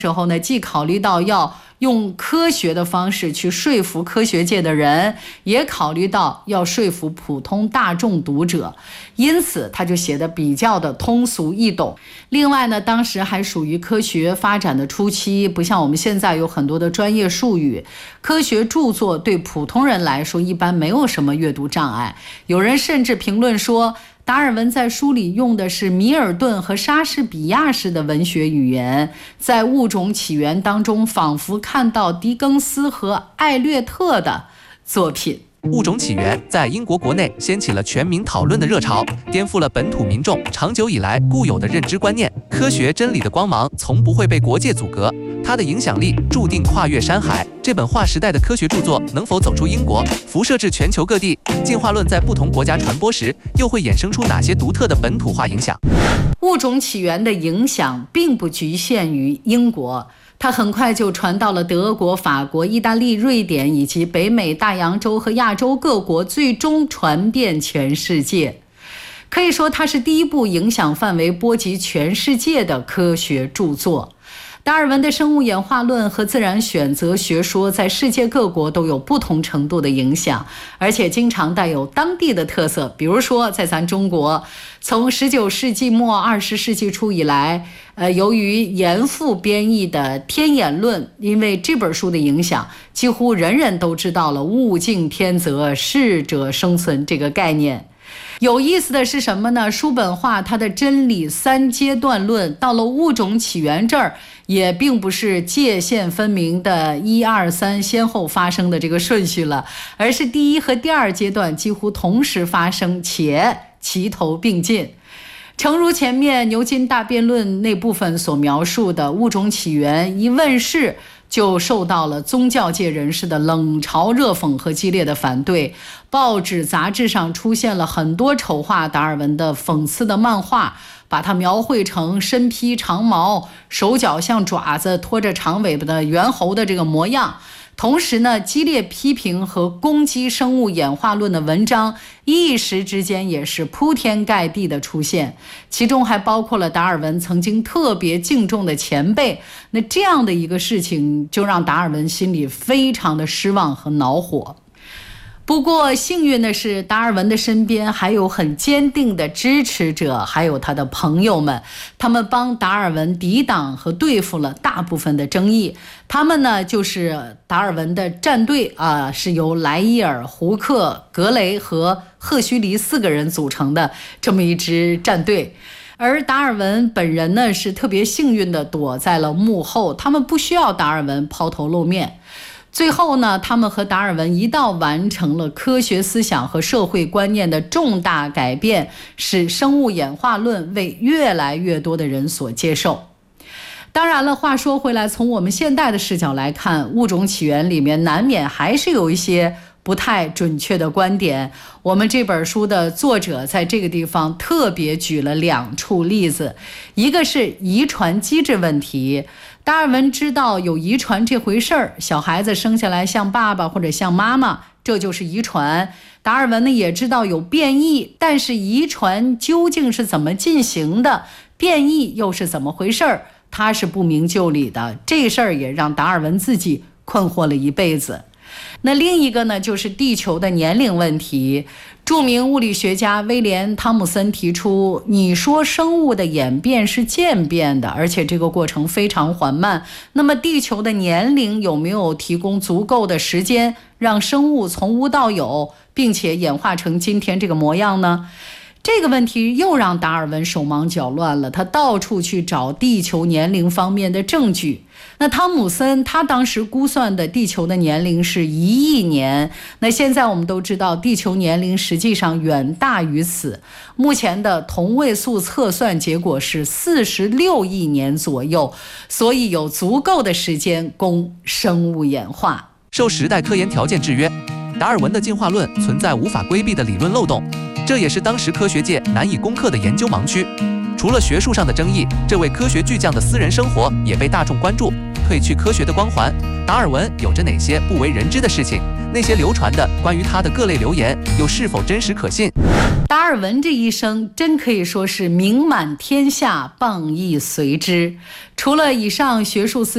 时候呢，既考虑到要用科学的方式去说服科学界的人，也考虑到要说服普通大众读者，因此他就写得比较的通俗易懂。另外呢，当时还属于科学发展的初期，不像我们现在有很多的专业术语，科学著作对普通人来说一般没有什么阅读障碍。有人甚至评论说，达尔文在书里用的是米尔顿和莎士比亚式的文学语言，在《物种起源》当中仿佛看到狄更斯和艾略特的作品。 物种起源在英国国内掀起了全民讨论的热潮，颠覆了本土民众长久以来固有的认知观念。科学真理的光芒从不会被国界阻隔，它的影响力注定跨越山海。这本划时代的科学著作能否走出英国，辐射至全球各地？进化论在不同国家传播时，又会衍生出哪些独特的本土化影响？ 物种起源的影响并不局限于英国，它很快就传到了德国、法国、意大利、瑞典以及北美、大洋洲和亚洲各国，最终传遍全世界。可以说，它是第一部影响范围波及全世界的科学著作。达尔文的生物演化论和自然选择学说在世界各国都有不同程度的影响，而且经常带有当地的特色。比如说在咱中国，从19世纪末20世纪初以来，由于严复编译的《天演论》，因为这本书的影响，几乎人人都知道了物竞天择、适者生存这个概念。有意思的是什么呢？叔本华他的真理三阶段论到了物种起源这儿，也并不是界限分明的1、2、3先后发生的这个顺序了，而是第一和第二阶段几乎同时发生，且齐头并进。诚如前面牛津大辩论那部分所描述的，物种起源一问世就受到了宗教界人士的冷嘲热讽和激烈的反对，报纸杂志上出现了很多丑化达尔文的讽刺的漫画，把他描绘成身披长毛、手脚像爪子、拖着长尾巴的猿猴的这个模样。同时呢，激烈批评和攻击生物演化论的文章一时之间也是铺天盖地的出现，其中还包括了达尔文曾经特别敬重的前辈。那这样的一个事情就让达尔文心里非常的失望和恼火。不过幸运的是，达尔文的身边还有很坚定的支持者，还有他的朋友们，他们帮达尔文抵挡和对付了大部分的争议。他们呢，就是达尔文的战队是由莱伊尔、胡克、格雷和赫胥黎4个人组成的这么一支战队。而达尔文本人呢，是特别幸运的躲在了幕后，他们不需要达尔文抛头露面。最后呢，他们和达尔文一道完成了科学思想和社会观念的重大改变，使生物演化论为越来越多的人所接受。当然了，话说回来，从我们现代的视角来看，物种起源里面难免还是有一些不太准确的观点。我们这本书的作者在这个地方特别举了2处例子，一个是遗传机制问题。达尔文知道有遗传这回事儿，小孩子生下来像爸爸或者像妈妈，这就是遗传。达尔文呢也知道有变异，但是遗传究竟是怎么进行的，变异又是怎么回事儿，他是不明就里的。这事儿也让达尔文自己困惑了一辈子。那另一个呢，就是地球的年龄问题。著名物理学家威廉·汤姆森提出，你说生物的演变是渐变的，而且这个过程非常缓慢，那么地球的年龄有没有提供足够的时间让生物从无到有，并且演化成今天这个模样呢？这个问题又让达尔文手忙脚乱了，他到处去找地球年龄方面的证据。那汤姆森他当时估算的地球的年龄是1亿年，那现在我们都知道地球年龄实际上远大于此，目前的同位素测算结果是46亿年左右，所以有足够的时间供生物演化。 受时代科研条件制约，达尔文的进化论存在无法规避的理论漏洞，这也是当时科学界难以攻克的研究盲区。除了学术上的争议，这位科学巨匠的私人生活也被大众关注。褪去科学的光环，达尔文有着哪些不为人知的事情？那些流传的关于他的各类流言又是否真实可信？ 达尔文这一生真可以说是名满天下，谤亦随之。除了以上学术思